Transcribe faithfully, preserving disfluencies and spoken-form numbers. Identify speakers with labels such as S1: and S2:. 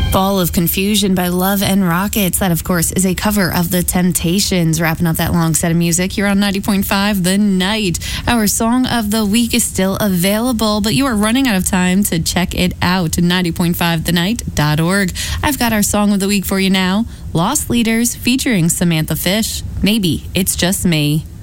S1: Ball of Confusion by Love and Rockets. That, of course, is a cover of The Temptations. Wrapping up that long set of music here on ninety point five The Night. Our song of the week is still available, but you are running out of time to check it out. ninety point five the night dot org. I've got our song of the week for you now. Lost Leaders featuring Samantha Fish. Maybe It's Just Me.